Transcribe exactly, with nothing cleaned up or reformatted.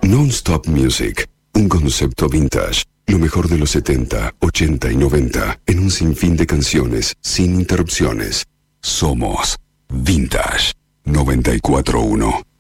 Non-Stop Music, un concepto vintage. Lo mejor de los setenta, ochenta y noventa, en un sinfín de canciones, sin interrupciones. Somos Vintage noventa y cuatro punto uno.